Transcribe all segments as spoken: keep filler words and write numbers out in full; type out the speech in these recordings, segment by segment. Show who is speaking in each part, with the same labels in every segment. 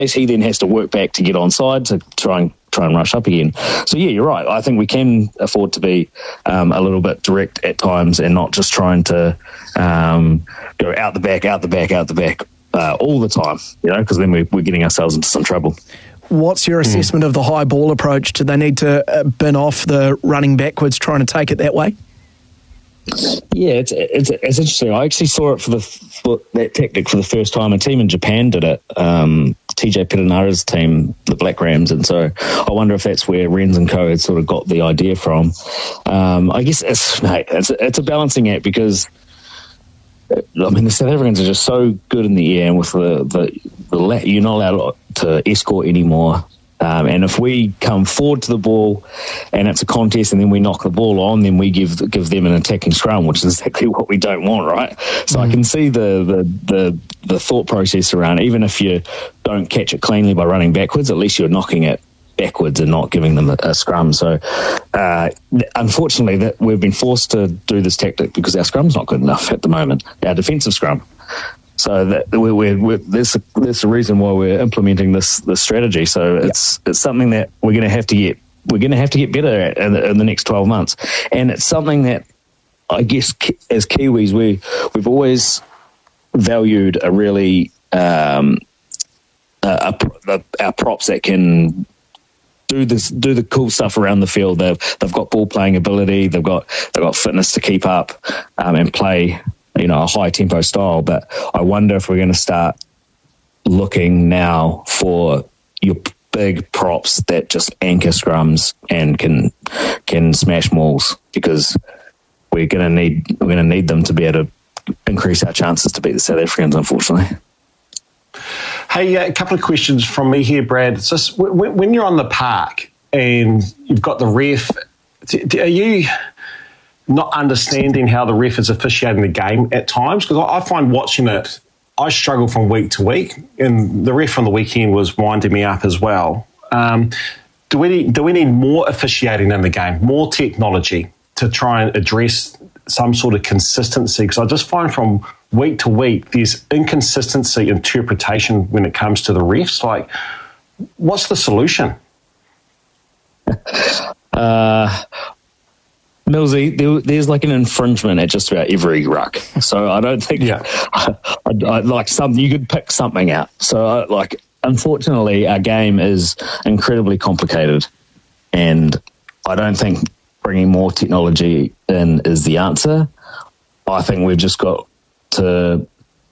Speaker 1: he then has to work back to get onside to try and try and rush up again. So yeah, you're right. I think we can afford to be um, a little bit direct at times and not just trying to um, go out the back, out the back, out the back uh, all the time, you know, because then we're, we're getting ourselves into some trouble.
Speaker 2: What's your assessment mm. of the high ball approach? Do they need to uh, bin off the running backwards, trying to take it that way?
Speaker 1: Yeah, it's it's it's interesting. I actually saw it for the for that tactic for the first time. A team in Japan did it. Um, T J Perenara's team, the Black Rams, and so I wonder if that's where Renz and Co had sort of got the idea from. Um, I guess it's mate, it's it's a balancing act because I mean the South Africans are just so good in the air, and with the the, the you're not allowed to escort anymore. Um, and if we come forward to the ball and it's a contest and then we knock the ball on, then we give give them an attacking scrum, which is exactly what we don't want, right? So mm. I can see the, the, the, the thought process around, even if you don't catch it cleanly by running backwards, at least you're knocking it backwards and not giving them a, a scrum. So uh, unfortunately, that we've been forced to do this tactic because our scrum's not good enough at the moment, our defensive scrum. So that we're, we're, we're, there's, a, there's a reason why we're implementing this this strategy. So it's yep. it's something that we're going to have to get we're going to have to get better at in the, in the next twelve months. And it's something that I guess as Kiwis we we've always valued a really um, a, a, our props that can do this do the cool stuff around the field. They've they've got ball playing ability. They've got they've got fitness to keep up um, and play, you know, a high tempo style. But I wonder if we're going to start looking now for your big props that just anchor scrums and can can smash mauls, because we're going to need we're going to need them to be able to increase our chances to beat the South Africans, unfortunately.
Speaker 3: Hey, a couple of questions from me here, Brad. It's just when you're on the park and you've got the ref, are you not understanding how the ref is officiating the game at times? Because I find watching it, I struggle from week to week, and the ref on the weekend was winding me up as well. Um, do we need, do we need more officiating in the game, more technology to try and address some sort of consistency? Because I just find from week to week there's inconsistency interpretation when it comes to the refs. Like, what's the solution?
Speaker 1: Uh Millsy, there, there's like an infringement at just about every ruck. So I don't think, yeah. I, I, I, like some, you could pick something out. So I, like, unfortunately, our game is incredibly complicated, and I don't think bringing more technology in is the answer. I think we've just got to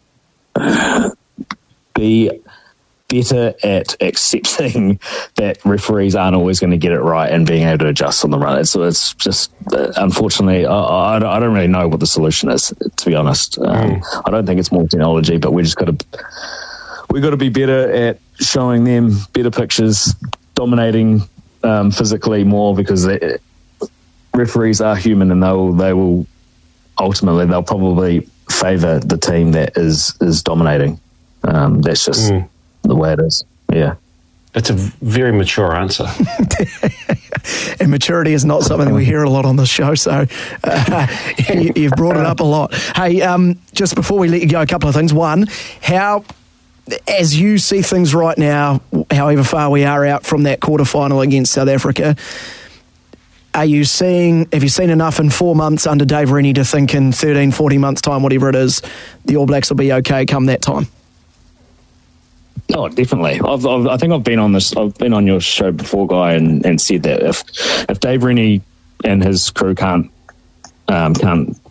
Speaker 1: be better at accepting that referees aren't always going to get it right and being able to adjust on the run. So it's just, uh, unfortunately, I, I, I don't really know what the solution is, to be honest. Um, mm. I don't think it's more technology, but we just got to we got to be better at showing them better pictures, dominating um, physically more, because they, referees are human, and they will they will ultimately they'll probably favour the team that is is dominating. Um, that's just. Mm. The way it is, yeah.
Speaker 3: It's a very mature answer.
Speaker 2: And maturity is not something that we hear a lot on the show, so uh, you, you've brought it up a lot. Hey, um, just before we let you go, a couple of things. One, how, as you see things right now, however far we are out from that quarterfinal against South Africa, are you seeing, have you seen enough in four months under Dave Rennie to think in thirteen, fourteen months' time, whatever it is, the All Blacks will be okay come that time?
Speaker 1: Oh, definitely. I've, I've, I think I've been on this. I've been on your show before, Guy, and, and said that if if Dave Rennie and his crew can't um, can't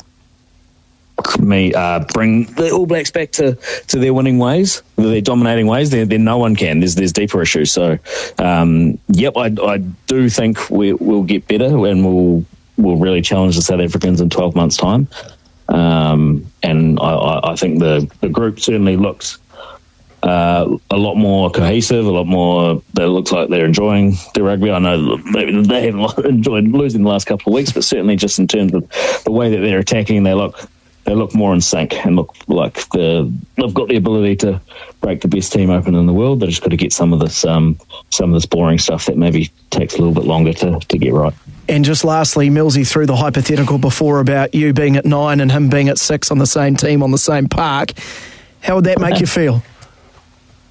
Speaker 1: me uh, bring the All Blacks back to, to their winning ways, their dominating ways, then, then no one can. There's there's deeper issues. So, um, yep, I, I do think we, we'll get better, and we'll we'll really challenge the South Africans in twelve months' time. Um, and I, I think the the group certainly looks. Uh, a lot more cohesive, a lot more. It looks like they're enjoying their rugby. I know maybe they haven't enjoyed losing the last couple of weeks, but certainly just in terms of the way that they're attacking, they look they look more in sync and look like the, they've got the ability to break the best team open in the world. They've just got to get some of this um, some of this boring stuff that maybe takes a little bit longer to, to get right.
Speaker 2: And just lastly, Millsy threw the hypothetical before about you being at nine and him being at six on the same team on the same park. How would that make you feel?